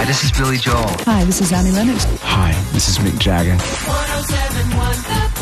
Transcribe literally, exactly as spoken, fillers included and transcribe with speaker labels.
Speaker 1: Hi, this is Billy Joel.
Speaker 2: Hi, this is Annie Lennox.
Speaker 3: Hi, this is Mick Jagger.
Speaker 4: one oh seven point one The